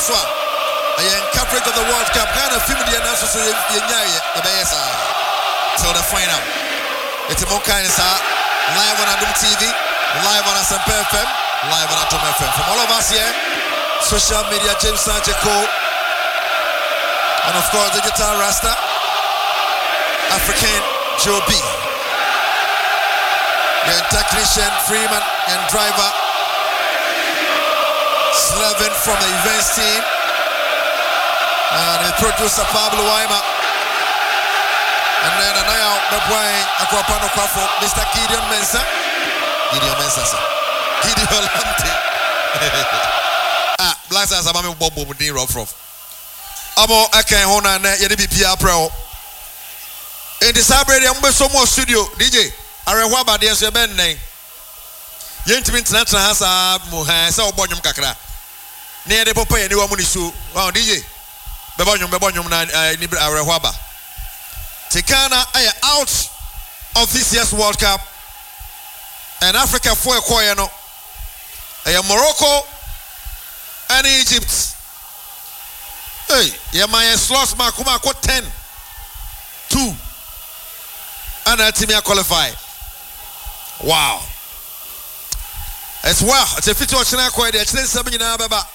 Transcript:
so a coverage of the World Cup. Ghana film the announcement till the final. It's a more kind of live on Adum TV, live on SMP FM, live on Adum FM. From all of us here, social media, James Sanchez Cole, and of course Digital Rasta, African Joe B, the technician Freeman and driver Slevin from the events team, and the producer Pablo Waima. And then now the boy Aquapano Kwafo, Mr. Gideon Mensah, sir. Gideon Lamte. Black Stars Abami Bobo with the rough. Amo Aka Hona, Yedi Pia Pro. In the Sabre, Somo studio, DJ, Arewaba, the Answer name. Yentim International has a Muhasa or Bonum Kakra. Near the Pope and the Wamunisu. Wow, DJ. Bebonium, Arewaba. Ghana are out of this year's World Cup, and Africa for a Koyano, Morocco and Egypt. Hey, Yamaya slots Makuma 10-2, and Timia qualify. Wow, as well. It's a fit to watch now. Quite a 7 Baba.